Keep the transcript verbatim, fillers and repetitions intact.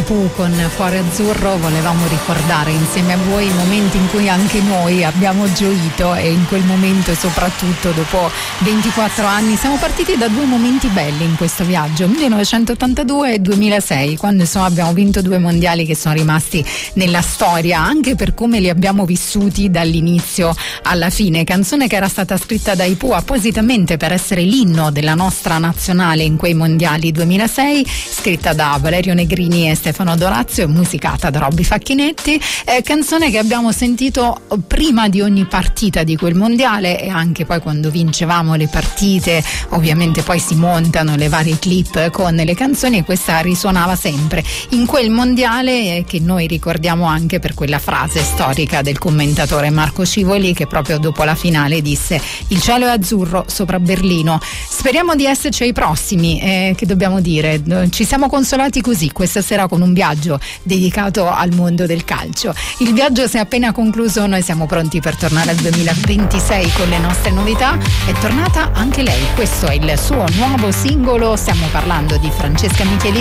Pooh con Cuore Azzurro volevamo ricordare insieme a voi i momenti in cui anche noi abbiamo gioito, e in quel momento, soprattutto dopo ventiquattro anni, siamo partiti da due momenti belli in questo viaggio, millenovecentottantadue e duemilasei, quando insomma abbiamo vinto due mondiali che sono rimasti nella storia anche per come li abbiamo vissuti dall'inizio alla fine. Canzone che era stata scritta dai Pooh appositamente per essere l'inno della nostra nazionale in quei mondiali duemilasei, scritta da Valerio Negrini e Stefano Dorazio e musicata da Robby Facchinetti. Eh, canzone che abbiamo sentito prima di ogni partita di quel mondiale, e anche poi quando vincevamo le partite ovviamente poi si montano le varie clip con le canzoni, e questa risuonava sempre in quel mondiale, eh, che noi ricordiamo anche per quella frase storica del commentatore Marco Scivoli, che proprio dopo la finale disse: il cielo è azzurro sopra Berlino. Speriamo di esserci ai prossimi, eh, che dobbiamo dire, ci siamo consolati così questa sera con un viaggio dedicato al mondo del calcio. Il viaggio si è appena concluso, noi siamo pronti per tornare al duemilaventisei con le nostre novità. È tornata anche lei, questo è il suo nuovo singolo, stiamo parlando di Francesca Michelini.